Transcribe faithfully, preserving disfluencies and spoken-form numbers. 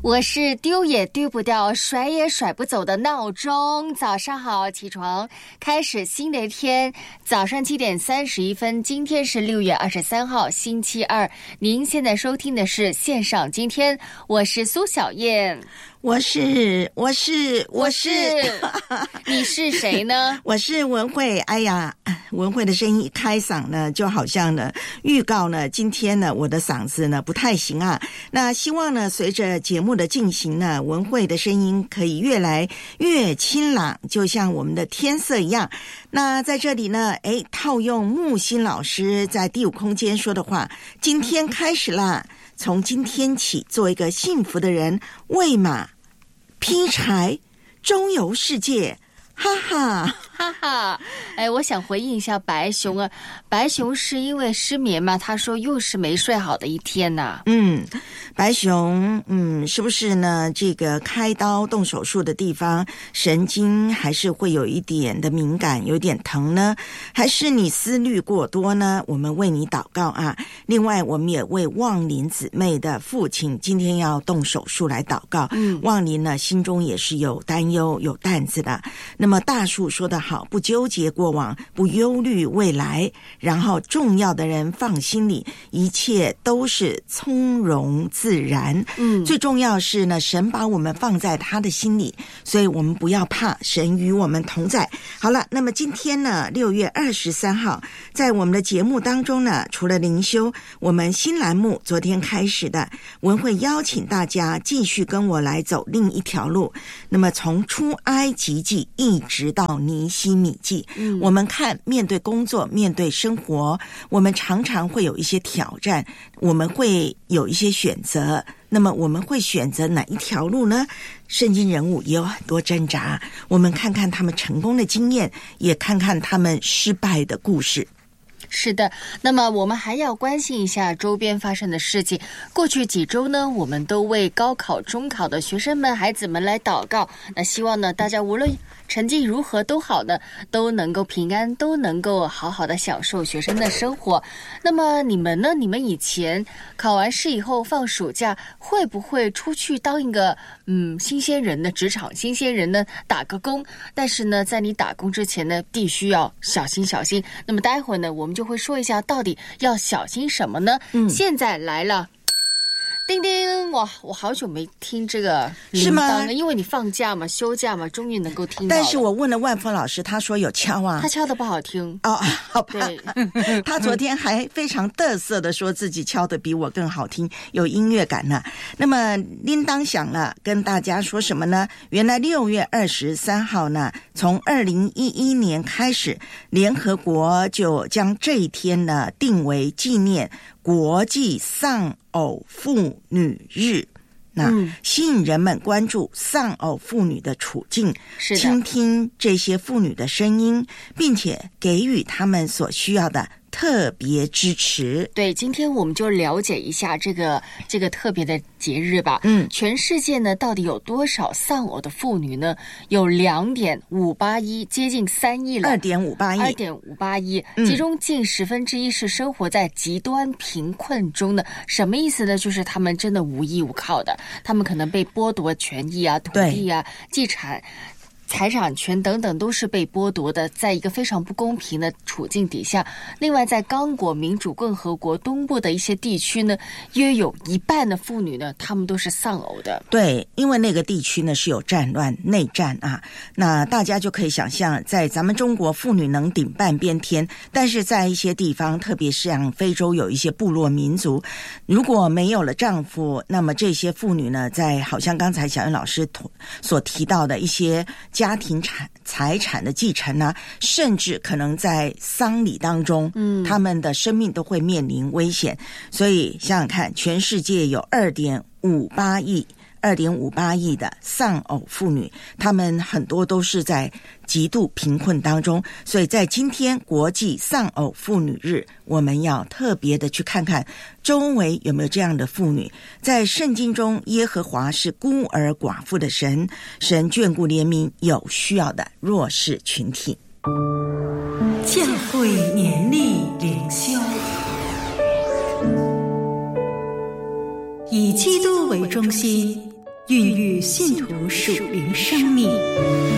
我是丢也丢不掉，甩也甩不走的闹钟。早上好，起床，开始新的一天。早上七点三十一分，今天是六月二十三号，星期二。您现在收听的是线上今天，我是苏小燕。 我是我是我是你是谁呢？ 我是文慧。哎呀，文慧的声音一开嗓呢，就好像呢预告呢，今天呢我的嗓子呢不太行啊。那希望呢随着节目的进行呢，文慧的声音可以越来越清朗，就像我们的天色一样。那在这里呢，哎，套用木心老师在第五空间说的话，今天开始啦。从今天起，做一个幸福的人，喂马、劈柴、周游世界，哈哈哈哈！哎，我想回应一下白熊啊，白熊是因为失眠嘛？他说又是没睡好的一天呐、啊。 嗯，白熊，嗯，是不是呢？这个开刀动手术的地方，神经还是会有一点的敏感，有点疼呢？还是你思虑过多呢？我们为你祷告啊！另外，我们也为望林姊妹的父亲今天要动手术来祷告。嗯，望林呢心中也是有担忧、有担子的。那么大树说得好，不纠结过往，不忧虑未来，然后重要的人放心里，一切都是从容自然。嗯，最重要是呢，神把我们放在他的心里，所以我们不要怕，神与我们同在。好了，那么今天呢，六月二十三号，在我们的节目当中呢，除了灵修，我们新栏目昨天开始的，文会邀请大家继续跟我来走另一条路。那么从出埃及记一直到尼希米记，嗯，我们看面对工作，面对生活，我们常常会有一些挑战，我们会有一些选择。那么我们会选择哪一条路呢？圣经人物也有很多挣扎，我们看看他们成功的经验，也看看他们失败的故事。 是的，那么我们还要关心一下周边发生的事情。过去几周呢，我们都为高考、中考的学生们、孩子们来祷告。那希望呢，大家无论成绩如何都好呢，都能够平安，都能够好好的享受学生的生活。那么你们呢？你们以前考完试以后放暑假，会不会出去当一个嗯新鲜人呢？职场新鲜人呢，打个工？但是呢，在你打工之前呢，必须要小心小心。那么待会儿呢，我们就会说一下到底要小心什么呢？嗯，现在来了。叮叮，哇！我好久没听这个铃铛了，因为你放假嘛，休假嘛，终于能够听到了。 但是我问了万峰老师，他说有敲啊， 他敲的不好听哦，好吧。对，他昨天还非常得瑟的说自己敲的比我更好听，有音乐感呢、啊。那么铃铛响了，跟大家说什么呢？原来六月二十三号呢，从二零一一年开始，联合国就将这一天呢定为纪念国际丧偶妇女日，那吸引人们关注丧偶妇女的处境，倾听这些妇女的声音，并且给予她们所需要的特别支持。 对，今天我们就了解一下这个这个特别的节日吧。嗯，全世界呢到底有多少丧偶的妇女呢？有两点五八一，接近三亿了。 二点五八亿， 二点五八亿，其中近十分之一是生活在极端贫困中的。什么意思呢？就是他们真的无依无靠的，他们可能被剥夺权益啊、土地啊、继产。财产权等等都是被剥夺的，在一个非常不公平的处境底下。另外，在刚果民主共和国东部的一些地区呢，约有一半的妇女呢，她们都是丧偶的。 对，因为那个地区呢是有战乱、内战啊，那大家就可以想象，在咱们中国，妇女能顶半边天，但是在一些地方，特别是像非洲有一些部落民族，如果没有了丈夫，那么这些妇女呢，在好像刚才小燕老师所提到的一些家庭产财产的继承啊，甚至可能在丧礼当中，嗯，他们的生命都会面临危险。所以想想看，全世界有二点五八亿。二点五八亿的丧偶妇女，她们很多都是在极度贫困当中，所以在今天国际丧偶妇女日，我们要特别的去看看周围有没有这样的妇女。在圣经中，耶和华是孤儿寡妇的神，神眷顾怜悯有需要的弱势群体。 教会年历灵修，以基督为中心， 孕育信徒属灵生命。